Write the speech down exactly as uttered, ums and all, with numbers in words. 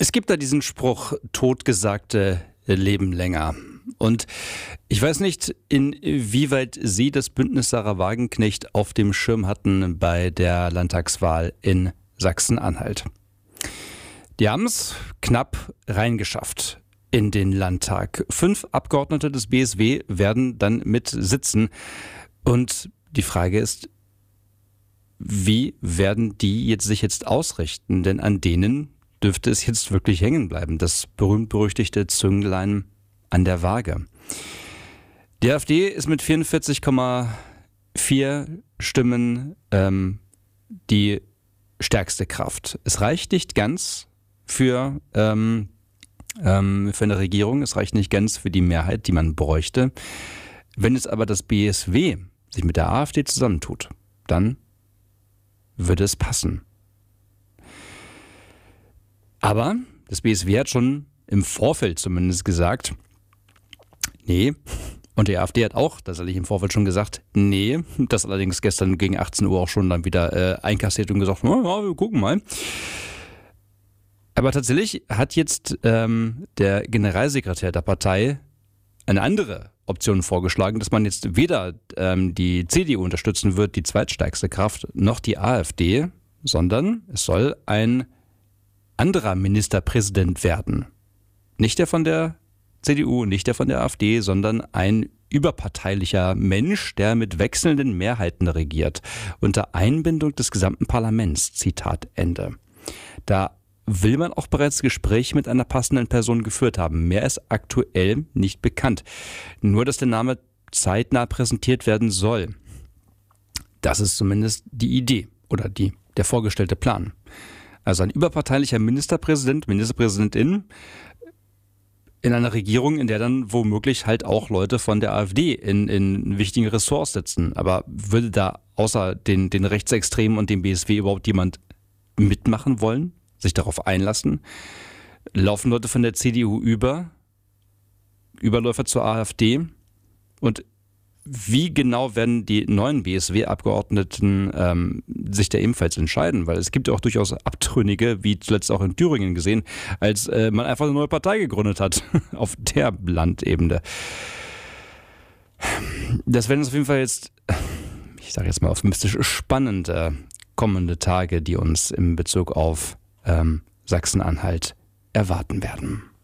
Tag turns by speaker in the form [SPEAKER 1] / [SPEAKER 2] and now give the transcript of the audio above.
[SPEAKER 1] Es gibt da diesen Spruch, Totgesagte leben länger. Und ich weiß nicht, inwieweit Sie das Bündnis Sarah Wagenknecht auf dem Schirm hatten bei der Landtagswahl in Sachsen-Anhalt. Die haben es knapp reingeschafft in den Landtag. Fünf Abgeordnete des B S W werden dann mit sitzen. Und die Frage ist, wie werden die jetzt sich jetzt ausrichten? Denn an denen dürfte es jetzt wirklich hängen bleiben. Das berühmt-berüchtigte Zünglein an der Waage. Die AfD ist mit vierundvierzig Komma vier Stimmen ähm, die stärkste Kraft. Es reicht nicht ganz für, ähm, ähm, für eine Regierung, es reicht nicht ganz für die Mehrheit, die man bräuchte. Wenn jetzt aber das B S W sich mit der AfD zusammentut, dann würde es passen. Aber das B S W hat schon im Vorfeld zumindest gesagt, nee, und die AfD hat auch tatsächlich im Vorfeld schon gesagt, nee, das allerdings gestern gegen achtzehn Uhr auch schon dann wieder äh, einkassiert und gesagt, ja, wir gucken mal. Aber tatsächlich hat jetzt ähm, der Generalsekretär der Partei eine andere Option vorgeschlagen, dass man jetzt weder ähm, die C D U unterstützen wird, die zweitstärkste Kraft, noch die AfD, sondern es soll ein anderer Ministerpräsident werden. Nicht der von der C D U, nicht der von der AfD, sondern ein überparteilicher Mensch, der mit wechselnden Mehrheiten regiert, unter Einbindung des gesamten Parlaments. Zitat Ende. Da will man auch bereits Gespräche mit einer passenden Person geführt haben. Mehr ist aktuell nicht bekannt. Nur, dass der Name zeitnah präsentiert werden soll. Das ist zumindest die Idee oder die, der vorgestellte Plan. Also ein überparteilicher Ministerpräsident, Ministerpräsidentin in einer Regierung, in der dann womöglich halt auch Leute von der AfD in, in wichtigen Ressorts sitzen. Aber würde da außer den, den Rechtsextremen und dem B S W überhaupt jemand mitmachen wollen? Sich darauf einlassen? Laufen Leute von der C D U über? Überläufer zur AfD? Und wie genau werden die neuen B S W-Abgeordneten ähm, sich da ebenfalls entscheiden? Weil es gibt ja auch durchaus Abtrünnige, wie zuletzt auch in Thüringen gesehen, als äh, man einfach eine neue Partei gegründet hat auf der Landebene. Das werden uns auf jeden Fall jetzt, ich sage jetzt mal optimistisch, spannende kommende Tage, die uns in Bezug auf ähm, Sachsen-Anhalt erwarten werden.